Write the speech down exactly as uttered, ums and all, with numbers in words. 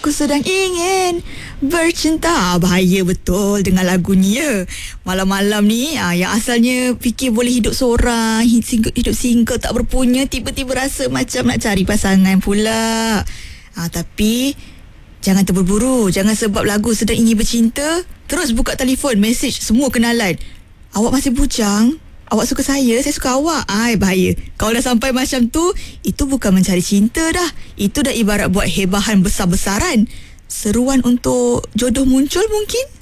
Aku sedang ingin bercinta. Bahaya betul dengan lagu ni ya. Malam-malam ni ah, yang asalnya fikir boleh hidup seorang, hidup single tak berpunya, tiba-tiba rasa macam nak cari pasangan pula. ah, Tapi jangan terburu-buru. Jangan sebab lagu sedang ingin bercinta terus buka telefon, mesej semua kenalan. Awak masih bujang? Awak suka saya, saya suka awak. Ai, bahaya. Kalau dah sampai macam tu, itu bukan mencari cinta dah. Itu dah ibarat buat hebahan besar-besaran. Seruan untuk jodoh muncul mungkin?